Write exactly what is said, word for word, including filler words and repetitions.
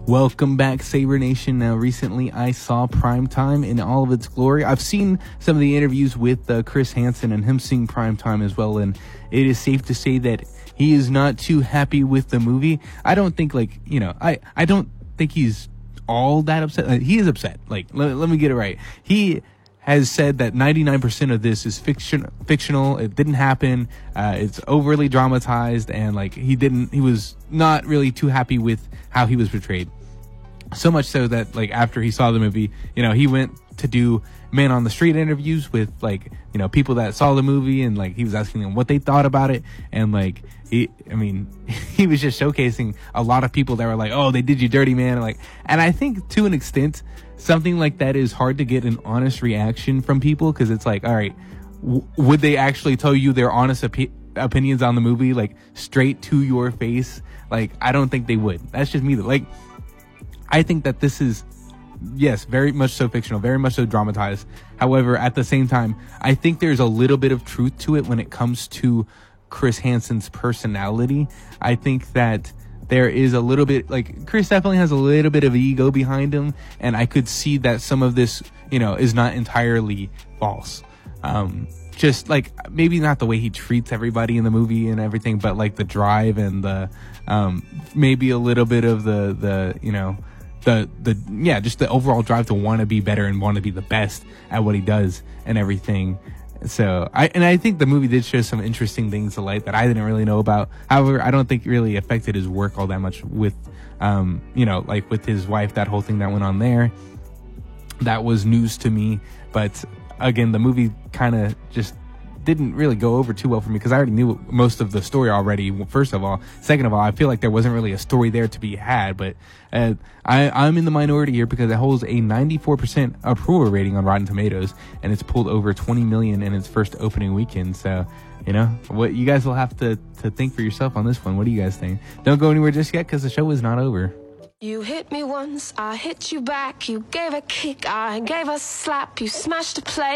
Welcome back, Saber Nation. Now, recently I saw Primetime in all of its glory. I've seen some of the interviews with uh, Chris Hansen and him seeing Primetime as well, and it is safe to say that he is not too happy with the movie. I don't think, like, you know, I, I don't think he's all that upset. Like, he is upset. Like, let, let me get it right. He has said that ninety-nine percent of this is fiction, fictional. It didn't happen. Uh, it's overly dramatized, and like he didn't, he was not really too happy with how he was portrayed. So much so that like after he saw the movie, you know, he went to do man on the street interviews with like, you know, people that saw the movie, and like he was asking them what they thought about it, and like he, I mean, he was just showcasing a lot of people that were like, oh, they did you dirty, man. And like, and I think to an extent, something like that is hard to get an honest reaction from people, because it's like, all right, w- would they actually tell you their honest opi- opinions on the movie, like straight to your face? Like, I don't think they would. That's just me. Like, I think that this is, yes, very much so fictional, very much so dramatized. However, at the same time, I think there's a little bit of truth to it when it comes to Chris Hansen's personality. I think that there is a little bit, like, Chris definitely has a little bit of ego behind him, and I could see that some of this, you know, is not entirely false. Um, just like maybe not the way he treats everybody in the movie and everything, but like the drive and the um, maybe a little bit of the the you know the the yeah just the overall drive to want to be better and want to be the best at what he does and everything. So I and I think the movie did show some interesting things to light that I didn't really know about. However, I don't think it really affected his work all that much with um you know like with his wife, that whole thing that went on there. That was news to me, but again, the movie kind of just didn't really go over too well for me, because I already knew most of the story already, first of all. Second of all, I feel like there wasn't really a story there to be had, but uh, I, I'm in the minority here because it holds a ninety-four percent approval rating on Rotten Tomatoes, and it's pulled over twenty million in its first opening weekend. So, you know, what you guys will have to, to think for yourself on this one. What do you guys think? Don't go anywhere just yet, because the show is not over. You hit me once, I hit you back. You gave a kick, I gave a slap. You smashed a plate.